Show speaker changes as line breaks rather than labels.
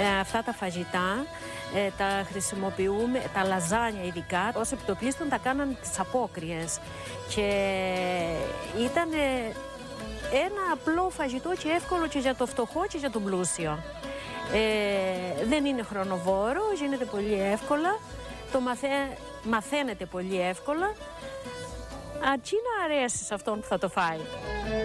αυτά τα φαγητά. Τα χρησιμοποιούμε, τα λαζάνια ειδικά, ως επιτοπλίστων τα κάναν τις απόκριες και ήταν ένα απλό φαγητό και εύκολο και για το φτωχό και για τον πλούσιο. Δεν είναι χρονοβόρο, γίνεται πολύ εύκολα, το μαθαίνεται πολύ εύκολα, αρκεί να αρέσει σε αυτόν που θα το φάει.